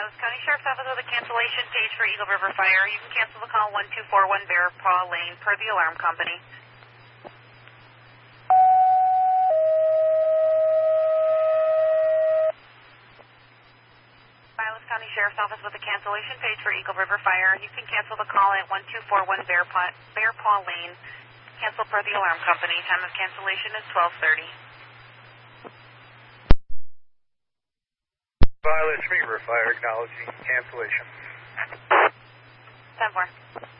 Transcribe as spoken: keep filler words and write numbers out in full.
Silas County Sheriff's Office with a cancellation page for Eagle River Fire. You can cancel the call one two four one Bear Paw Lane per the alarm company. Silas County Sheriff's Office with a cancellation page for Eagle River Fire. You can cancel the call at one two four one Bear Paw, Bear Paw Lane. Cancel per the alarm company. Time of cancellation is twelve thirty. Silas River Fire acknowledging cancellation. ten four.